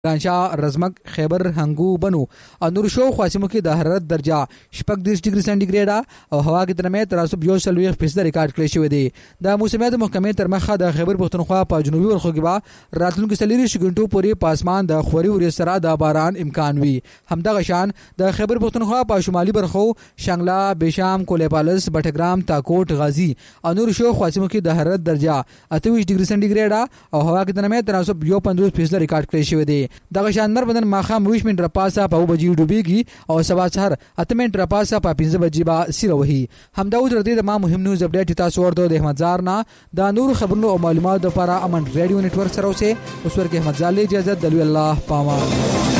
رانشا رزمک خیبر هنګو بنو انور شو خواسمو کې د حرارت درجه 30 ډیګري سنټیګریډ او هوا کې درمه 340% ریکارډ کړی شوی دی. د موسمیات محکمې تر مخه د خیبر پښتونخوا په جنوبي برخو کې به راتلونکي 40 غنټو پورې په اسمان د خوري ورې سره د باران امکان وي. همدغه شان د خیبر پښتونخوا په شمالي برخو شانګلا، بشام، کولیپالس، بټګرام، تاکوټ، غازی انور شو خواسمو کې د حرارت درجه 28 ډیګري سنټیګریډ او هوا کې درمه 355% ریکارډ کړی شوی دی. دغه شاندار بدن ماخام 20 منټه پاسه په بجې ډوبېږي او سبا سحر 8 منټه پاسه په 15 بجې با سیره وهي. همدا اوس رته د ما مهم نیوز اپډیټ تاسو ورته د احمد زار نه د نور خبرونو او معلوماتو لپاره امن ریډیو نتورک سره اوسه اوس ورکه احمد زار له اجازه د الله پامان.